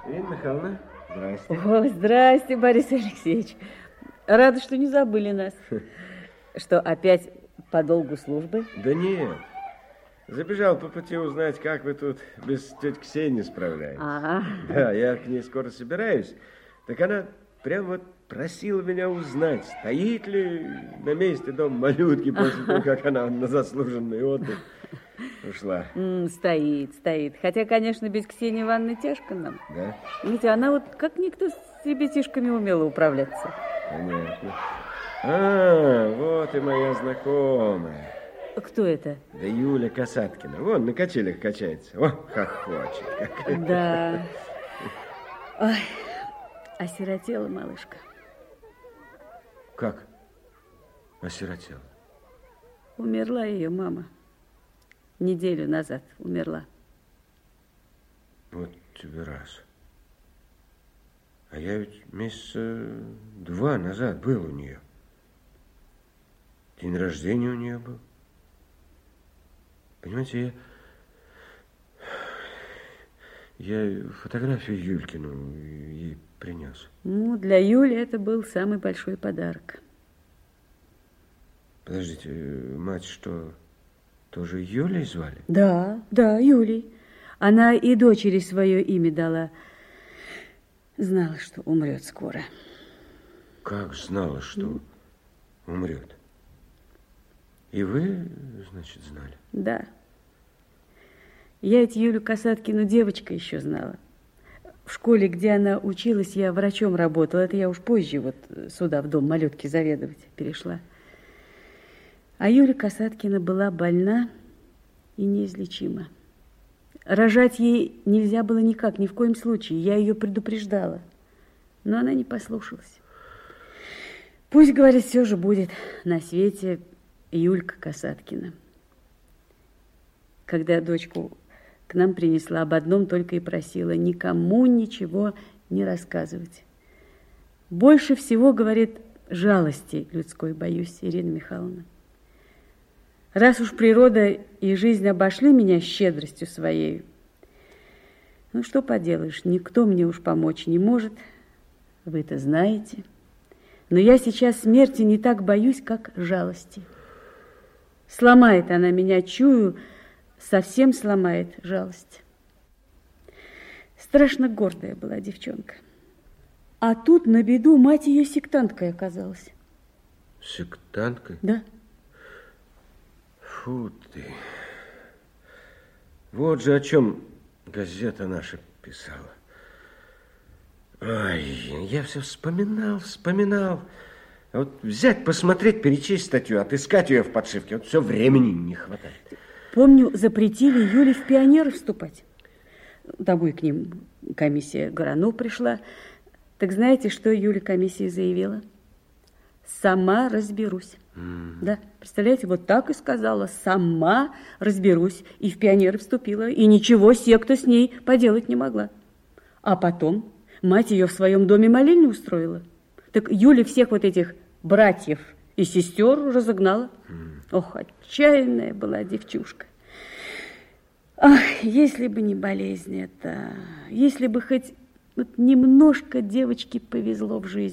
Ирина Михайловна, здрасте. О, здрасте, Борис Алексеевич. Рада, что не забыли нас. Что, опять по долгу службы? Да нет. Забежал по пути узнать, как вы тут без тети Ксении справляетесь. Ага. Да, я к ней скоро собираюсь. Так она прям вот просила меня узнать, стоит ли на месте дом малютки после того, как она на заслуженный отдых ушла. Стоит. Хотя, конечно, без Ксении Ивановны тяжко нам. Да? Видите, она вот как никто с ребятишками умела управляться. Понятно. Вот и моя знакомая. Кто это? Да Юля Касаткина. Вон на качелях качается. О, хохочет. Да. Ой, осиротела малышка. Как? Осиротела? Умерла ее мама. Неделю назад умерла. Вот тебе раз. А я ведь месяца 2 назад был у нее. День рождения у нее был. Понимаете, я фотографию Юлькину ей принес. Ну, для Юли это был самый большой подарок. Подождите, мать что, тоже Юлей звали? Да, Юлей. Она и дочери свое имя дала. Знала, что умрет скоро. Как знала, что умрет? И вы, значит, знали? Да. Я ведь Юлю Касаткину девочкой еще знала. В школе, где она училась, я врачом работала. Это я уж позже вот сюда, в дом малютки, заведовать перешла. А Юля Касаткина была больна и неизлечима. Рожать ей нельзя было никак, ни в коем случае. Я ее предупреждала. Но она не послушалась. Пусть, говорит, все же будет на свете Юлька Касаткина. Когда дочку к нам принесла, об одном только и просила: никому ничего не рассказывать. Больше всего, говорит, жалости людской боюсь, Ирина Михайловна. Раз уж природа и жизнь обошли меня щедростью своей, ну что поделаешь, никто мне уж помочь не может, вы это знаете. Но я сейчас смерти не так боюсь, как жалости. Сломает она меня, чую, совсем сломает жалость. Страшно гордая была девчонка. А тут на беду мать ее сектанткой оказалась. Сектанткой? Да. Фу ты. Вот же о чем газета наша писала. Ай, я все вспоминал. А вот взять, посмотреть, перечесть статью, отыскать ее в подшивке, вот все времени не хватает. Помню, запретили Юле в пионеры вступать. Домой к ним комиссия Горану пришла. Так знаете, что Юля комиссии заявила? Сама разберусь. Да, представляете, вот так и сказала: сама разберусь. И в пионеры вступила, и ничего секта с ней поделать не могла. А потом мать ее в своем доме молельню устроила. Так Юля всех вот этих братьев и сестер разогнала. Ох, отчаянная была девчушка. Ах, если бы не болезнь эта, если бы хоть вот немножко девочке повезло в жизни.